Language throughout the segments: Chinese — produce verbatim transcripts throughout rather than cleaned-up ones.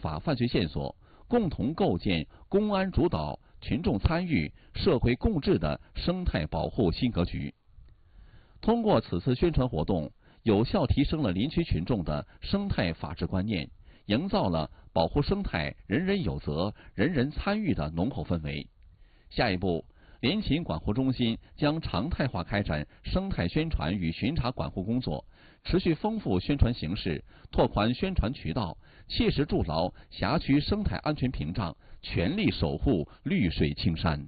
法犯罪线索，共同构建公安主导、群众参与、社会共治的生态保护新格局。通过此次宣传活动，有效提升了林区群众的生态法治观念，营造了保护生态人人有责、人人参与的浓厚氛围。下一步，联勤管护中心将常态化开展生态宣传与巡查管护工作，持续丰富宣传形式，拓宽宣传渠道，切实筑牢辖区生态安全屏障，全力守护绿水青山。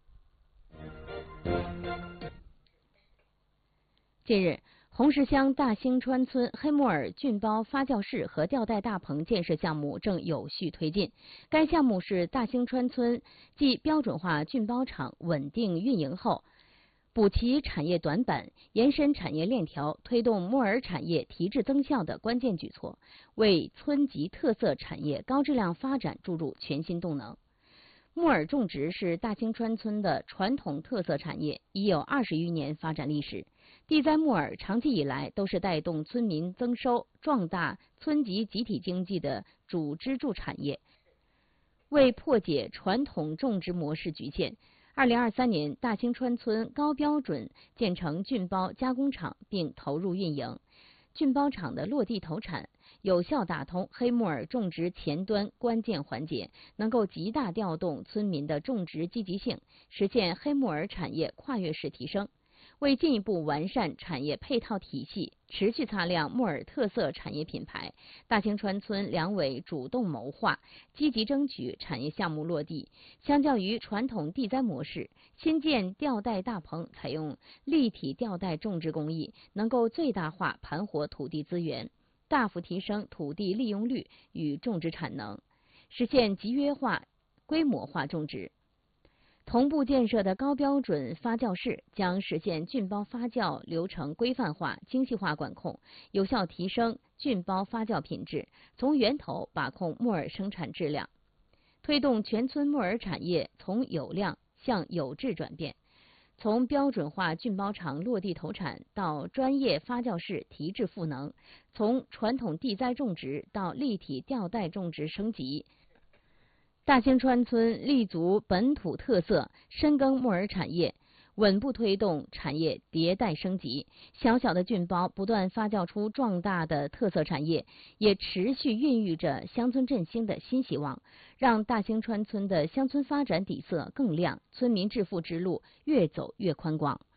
近日，红石乡大兴川村黑木耳菌包发酵室和吊带大棚建设项目正有序推进。该项目是大兴川村继标准化菌包厂稳定运营后，补齐产业短板、延伸产业链条、推动木耳产业提质增效的关键举措，为村级特色产业高质量发展注入全新动能。木耳种植是大兴川村的传统特色产业，已有二十余年发展历史。地栽木耳长期以来都是带动村民增收、壮大村级集体经济的主支柱产业。为破解传统种植模式局限，二零二三年大兴川村高标准建成菌包加工厂并投入运营。菌包厂的落地投产，有效打通黑木耳种植前端关键环节，能够极大调动村民的种植积极性，实现黑木耳产业跨越式提升。为进一步完善产业配套体系，持续擦亮木耳特色产业品牌，大兴川村两委主动谋划，积极争取产业项目落地。相较于传统地栽模式，新建吊带大棚采用立体吊带种植工艺，能够最大化盘活土地资源，大幅提升土地利用率与种植产能，实现集约化、规模化种植。同步建设的高标准发酵室将实现菌包发酵流程规范化、精细化管控，有效提升菌包发酵品质，从源头把控木耳生产质量，推动全村木耳产业从有量向有质转变。从标准化菌包厂落地投产到专业发酵室提质赋能，从传统地栽种植到立体吊带种植升级。大兴川村立足本土特色，深耕木耳产业，稳步推动产业迭代升级。小小的菌包不断发酵出壮大的特色产业，也持续孕育着乡村振兴的新希望，让大兴川村的乡村发展底色更亮，村民致富之路越走越宽广。